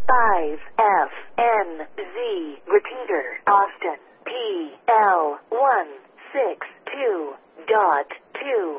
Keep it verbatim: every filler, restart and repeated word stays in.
five F N Z. Repeater, Austin. P L one six two dot two.